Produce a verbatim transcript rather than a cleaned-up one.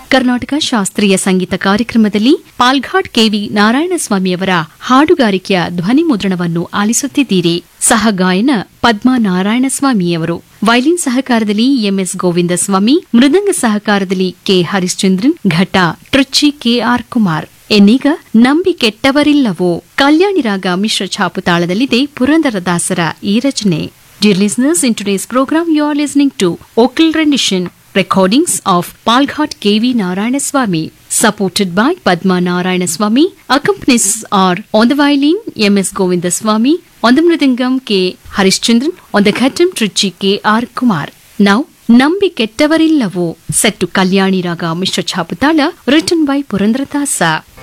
ಕರ್ನಾಟಕ ಶಾಸ್ತ್ರೀಯ ಸಂಗೀತ ಕಾರ್ಯಕ್ರಮದಲ್ಲಿ ಪಾಲ್ಘಾಟ್ ಕೆವಿ ನಾರಾಯಣಸ್ವಾಮಿಯವರ ಹಾಡುಗಾರಿಕೆಯ ಧ್ವನಿ ಮುದ್ರಣವನ್ನು ಆಲಿಸುತ್ತಿದ್ದೀರಿ. ಸಹಗಾಯನ ಪದ್ಮಾ ನಾರಾಯಣಸ್ವಾಮಿಯವರು, ವೈಲಿನ್ ಸಹಕಾರದಲ್ಲಿ ಎಂಎಸ್ ಗೋವಿಂದಸ್ವಾಮಿ, ಮೃದಂಗ ಸಹಕಾರದಲ್ಲಿ ಕೆ ಹರಿಶ್ಚಂದ್ರನ್, ಘಟ ಟ್ರುಚ್ಚಿ ಕೆಆರ್ ಕುಮಾರ್. ಎನ್ನೀಗ ನಂಬಿ ಕೆಟ್ಟವರಿಲ್ಲವೋ ಕಲ್ಯಾಣಿ ರಾಗ ಮಿಶ್ರ ಛಾಪು ತಾಳದಲ್ಲಿದೆ ಪುರಂದರದಾಸರ ಈ ರಚನೆ. Dear listeners, in today's program you are listening to vocal rendition recordings of Palghat K V Narayanaswamy, supported by Padma Narayanaswamy. Accompanies are on the violin M S Govindaswamy, on the mridangam K Harishchandran, on the ghatam Trichy K R Kumar. Now, Nambi Kettavarillavo, set to Kalyani Raga Mishra Chaputala, written by Purandaradasa.